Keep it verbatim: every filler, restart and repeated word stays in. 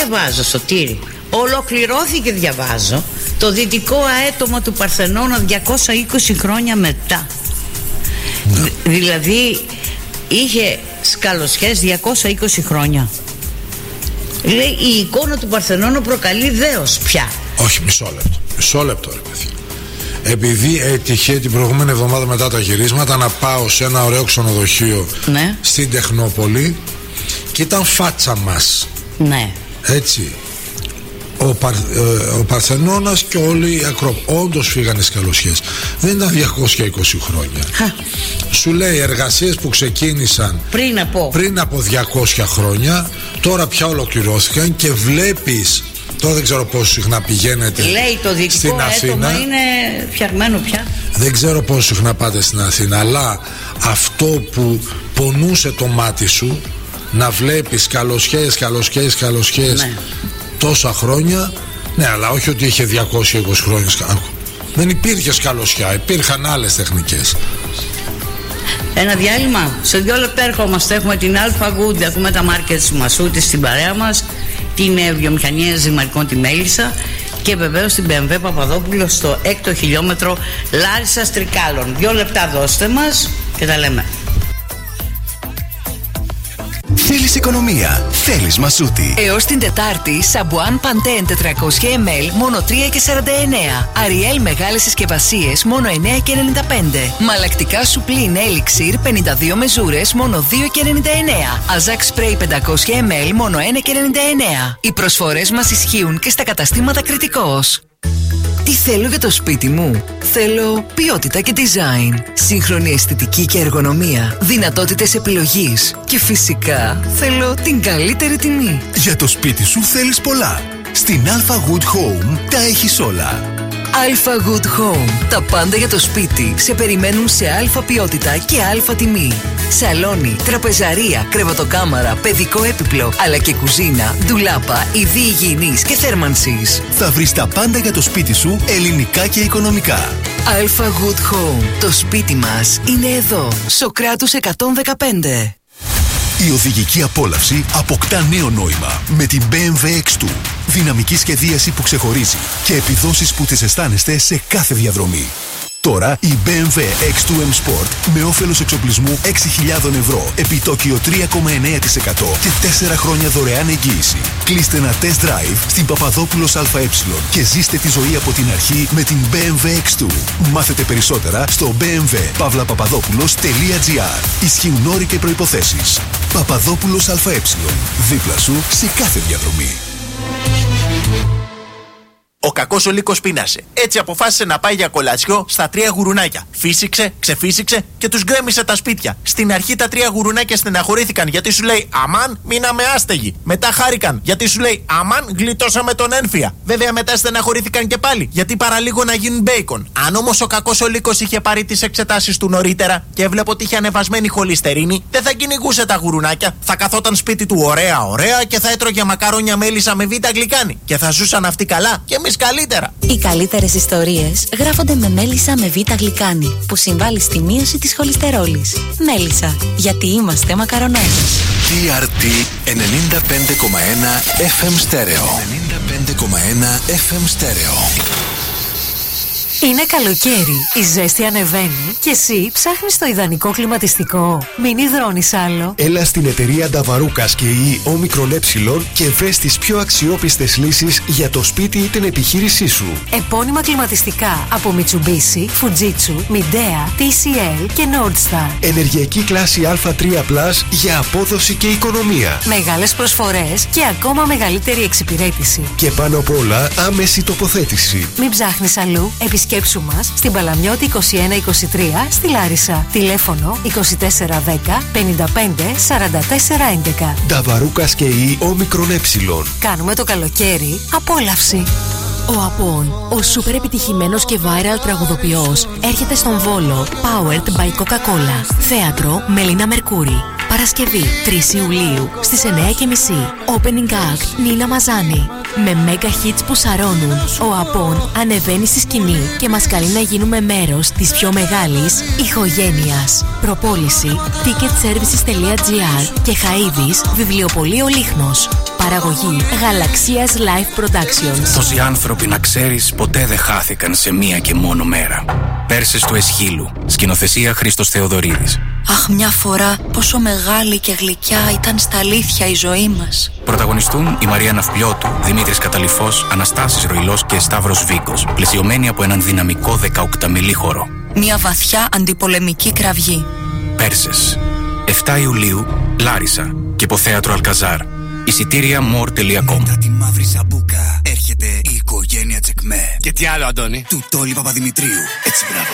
διαβάζω, Σωτήρη? Ολοκληρώθηκε, διαβάζω, το δυτικό αέτομο του Παρθενώνα διακόσια είκοσι χρόνια μετά. Ναι. Δ- δηλαδή είχε σκαλωσιές διακόσια είκοσι χρόνια. Λέει, η εικόνα του Παρθενώνα προκαλεί δέος πια. Όχι, μισό λεπτό. Μισό λεπτό, ρε παιδί. Επειδή έτυχε την προηγούμενη εβδομάδα μετά τα γυρίσματα να πάω σε ένα ωραίο ξενοδοχείο, ναι, στην Τεχνόπολη, και ήταν φάτσα μας. Ναι. Έτσι. Ο, Παρ, ε, ο Παρθενώνας και όλοι οι Ακρόπολοι. Όντως φύγανε σκαλωσιές. Δεν ήταν διακόσια είκοσι χρόνια. Χα. Σου λέει εργασίες που ξεκίνησαν πριν από, πριν από διακόσια χρόνια, τώρα πια ολοκληρώθηκαν και βλέπεις. Τώρα δεν ξέρω πόσο συχνά πηγαίνετε. Λέει το δυτικό έτομο είναι φτιαγμένο πια. Δεν ξέρω πόσο συχνά πάτε στην Αθήνα, αλλά αυτό που πονούσε το μάτι σου, να βλέπεις καλοσχέες, καλοσχέες, καλοσχέες, ναι, τόσα χρόνια. Ναι, αλλά όχι ότι είχε διακόσια είκοσι χρόνια. Δεν υπήρχε σκαλωσιά, υπήρχαν άλλες τεχνικές. Ένα διάλειμμα. Σε δύο λεπτά ερχόμαστε. Έχουμε την Alpha Good, έχουμε τα μάρκετ της Μασούτη στην παρέα μας, την βιομηχανία ζυμαρικών τη Μέλισσα και βεβαίως την μπι εμ ντάμπλιου Παπαδόπουλο στο έκτο χιλιόμετρο Λάρισσας Τρικάλων. Δύο λεπτά δώστε μας και τα λέμε. Θέλεις οικονομία, θέλεις Μασούτη. Έως την Τετάρτη, Σαμπουάν Παντέν τετρακόσια μιλιλίτρα μόνο τρία και σαράντα εννέα. Αριέλ μεγάλες συσκευασίες μόνο εννέα και ενενήντα πέντε. Μαλακτικά Σουπλίν Elixir πενήντα δύο μεζούρες μόνο δύο και ενενήντα εννέα. Αζάκ Σπρέι πεντακόσια μιλιλίτρα μόνο ένα και ενενήντα εννέα. Οι προσφορές μας ισχύουν και στα καταστήματα Κρητικός. Τι θέλω για το σπίτι μου? Θέλω ποιότητα και design, σύγχρονη αισθητική και εργονομία, δυνατότητες επιλογής και φυσικά θέλω την καλύτερη τιμή. Για το σπίτι σου θέλεις πολλά. Στην Alpha Good Home τα έχεις όλα. Alpha Good Home. Τα πάντα για το σπίτι σε περιμένουν σε αλφα ποιότητα και αλφα τιμή. Σαλόνι, τραπεζαρία, κρεβατοκάμαρα, παιδικό έπιπλο, αλλά και κουζίνα, ντουλάπα, ειδή υγιεινής και θέρμανσης. Θα βρεις τα πάντα για το σπίτι σου ελληνικά και οικονομικά. Alpha Good Home. Το σπίτι μας είναι εδώ. Σοκράτους εκατόν δεκαπέντε. Η οδηγική απόλαυση αποκτά νέο νόημα με την μπι εμ ντάμπλιου εξ δύο. Δυναμική σχεδίαση που ξεχωρίζει και επιδόσεις που τις αισθάνεστε σε κάθε διαδρομή. Τώρα η μπι εμ ντάμπλιου εξ δύο εμ Sport με όφελος εξοπλισμού έξι χιλιάδες ευρώ, επιτόκιο τρία κόμμα εννέα τοις εκατό και τέσσερα χρόνια δωρεάν εγγύηση. Κλείστε ένα test drive στην Παπαδόπουλος ΑΕ και ζήστε τη ζωή από την αρχή με την μπι εμ ντάμπλιου εξ δύο. Μάθετε περισσότερα στο μπι εμ ντάμπλιου παύλα παπαδόπουλος τελεία τζι άρ. Ισχύουν όροι και προϋποθέσεις. Παπαδόπουλος ΑΕ. Δίπλα σου σε κάθε διαδρομή. Ο κακός ο λύκος πείνασε. Έτσι αποφάσισε να πάει για κολατσιό στα τρία γουρουνάκια. Φύσηξε, ξεφύσηξε και τους γκρέμισε τα σπίτια. Στην αρχή τα τρία γουρουνάκια στεναχωρήθηκαν γιατί σου λέει αμάν, μείναμε άστεγοι. Μετά χάρηκαν γιατί σου λέει αμάν, γλιτώσαμε τον ένφια. Βέβαια μετά στεναχωρήθηκαν και πάλι γιατί παραλίγο να γίνουν μπέικον. Αν όμως ο κακός ο λύκος είχε πάρει τις εξετάσεις του νωρίτερα και έβλεπε ότι είχε ανεβασμένη χολυστερίνη, δεν θα κυνηγούσε τα γουρουνάκια. Θα καθόταν σπίτι του ωραία, ωραία και θα έτρωγε μακαρόνια Μέλισσα με β' γλυκάνη. Και θα ζούσαν αυτοί καλά και εμείς καλύτερα. Οι καλύτερες ιστορίες γράφονται με Μέλισσα με β' γλυκάνη, που συμβάλλει στη μείωση της χολυστερόλης. Μέλισσα, γιατί είμαστε μακαρονάδες. τι αρ τι ενενήντα πέντε κόμμα ένα εφ εμ Stereo. ενενήντα πέντε κόμμα ένα εφ εμ Stereo. Είναι καλοκαίρι, η ζέστη ανεβαίνει και εσύ ψάχνεις το ιδανικό κλιματιστικό. Μην υδρώνεις άλλο. Έλα στην εταιρεία Νταβαρούκας και η Όμικρον Ε και βρες τις πιο αξιόπιστες λύσεις για το σπίτι ή την επιχείρησή σου. Επώνυμα κλιματιστικά από Mitsubishi, Fujitsu, Midea, τι σι ελ και Nordstar. Ενεργειακή κλάση Α τρία πλας για απόδοση και οικονομία. Μεγάλες προσφορές και ακόμα μεγαλύτερη εξυπηρέτηση. Και πάνω απ' όλα άμεση τοποθέτηση. Μην ψάχνεις αλλού, επισκέψου μας στην Παλαμιώτη είκοσι ένα είκοσι τρία στη Λάρισα. Τηλέφωνο είκοσι τέσσερα δέκα πενήντα πέντε σαράντα τέσσερα έντεκα. Νταβαρούκας και η Όμικρον Ε. Κάνουμε το καλοκαίρι απόλαυση. Ο Απόν, ο σούπερ επιτυχημένος και viral τραγουδοποιός, έρχεται στον Βόλο, powered by Coca-Cola. Θέατρο Μελίνα Μερκούρη. Παρασκευή τρεις Ιουλίου στις εννέα και μισή. Opening act Νίνα Μαζάνη. Με μέγα hits που σαρώνουν, ο Απών ανεβαίνει στη σκηνή και μας καλεί να γίνουμε μέρος της πιο μεγάλης ηχογένειας. Προπόληση ticketservices.gr και Χαΐδης Βιβλιοπωλείο Λίχνος. Παραγωγή Γαλαξίας Live Productions. Τόσοι άνθρωποι, να ξέρεις, ποτέ δεν χάθηκαν σε μία και μόνο μέρα. Πέρσες του Εσχύλου. Σκηνοθεσία Χρήστος Θεοδωρίδης. Αχ, μια φορά πόσο μεγάλη και γλυκιά ήταν στα αλήθεια η ζωή μας. Πρωταγωνιστούν η Μαρία Ναυπλιώτου, Δημήτρης Καταλυφός, Αναστάσης Ροϊλός και Σταύρος Βίκος, πλαισιωμένοι από έναν δυναμικό δεκαοκταμιλή χορό. Μια βαθιά αντιπολεμική κραυγή. Πέρσες. εφτά Ιουλίου, Λάρισα και Υποθέατρο Αλκαζάρ. Εισιτήρια μορ τελεία κομ. Μετά τη μαύρη ζαμπούκα έρχεται η οικογένεια Τσεκμέ. Και τι άλλο, Αντώνη? Του Τόλι Παπαδημητρίου. Έτσι, μπράβο.